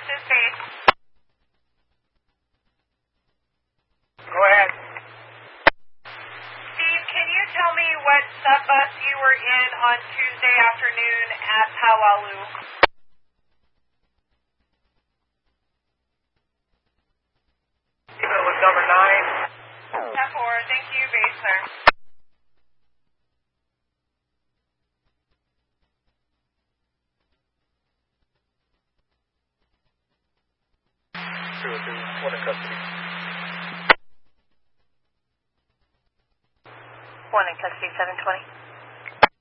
this is Faith. Go ahead. Steve, can you tell me what subbus you were in on Tuesday afternoon at Palalu? It was number 9. 10-4, thank you, base sir. One in custody. One in custody, 720.